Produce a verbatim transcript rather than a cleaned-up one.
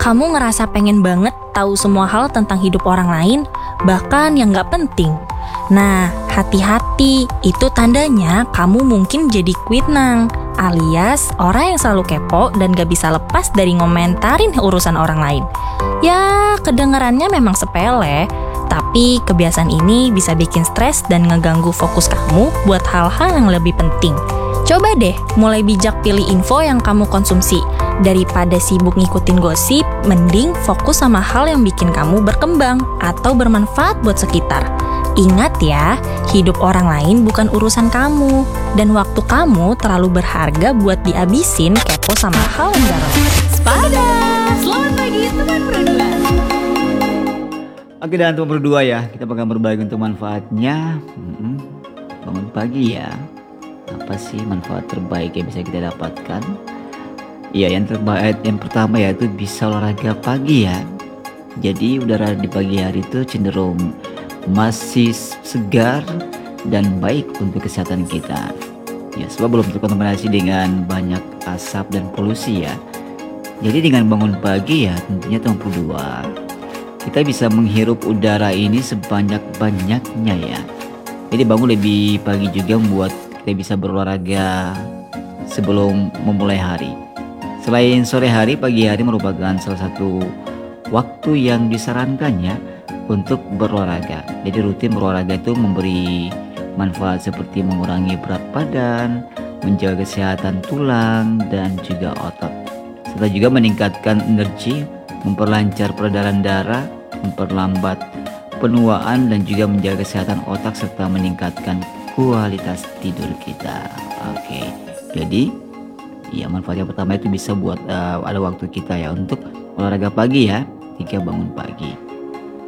kamu ngerasa pengen banget tahu semua hal tentang hidup orang lain, bahkan yang gak penting. Nah, hati-hati, itu tandanya kamu mungkin jadi kuitnang, alias orang yang selalu kepo dan gak bisa lepas dari ngomentarin urusan orang lain. Ya, kedengarannya memang sepele, tapi kebiasaan ini bisa bikin stres dan ngeganggu fokus kamu buat hal-hal yang lebih penting. Coba deh mulai bijak pilih info yang kamu konsumsi. Daripada sibuk ngikutin gosip, mending fokus sama hal yang bikin kamu berkembang atau bermanfaat buat sekitar. Ingat ya, hidup orang lain bukan urusan kamu. Dan waktu kamu terlalu berharga buat dihabisin kepo sama hal yang gak relevan. Sepada, selamat pagi teman berdua. Oke, dan teman berdua ya, kita bakal berbagi untuk manfaatnya. Hmm, bangun pagi ya. Apa sih manfaat terbaik yang bisa kita dapatkan? Iya, yang terbaik yang pertama yaitu bisa olahraga pagi ya. Jadi udara di pagi hari itu cenderung masih segar dan baik untuk kesehatan kita. Ya, sebab belum terkontaminasi dengan banyak asap dan polusi ya. Jadi dengan bangun pagi ya, tentunya teman berdua, kita bisa menghirup udara ini sebanyak-banyaknya ya. Jadi bangun lebih pagi juga membuat kita bisa berolahraga sebelum memulai hari. Selain sore hari, pagi hari merupakan salah satu waktu yang disarankannya untuk berolahraga. Jadi rutin berolahraga itu memberi manfaat seperti mengurangi berat badan, menjaga kesehatan tulang dan juga otot, serta juga meningkatkan energi, memperlancar peredaran darah, memperlambat penuaan dan juga menjaga kesehatan otak serta meningkatkan kualitas tidur kita. Oke, jadi ya manfaat yang pertama itu bisa buat uh, ada waktu kita ya untuk olahraga pagi ya, ketika bangun pagi.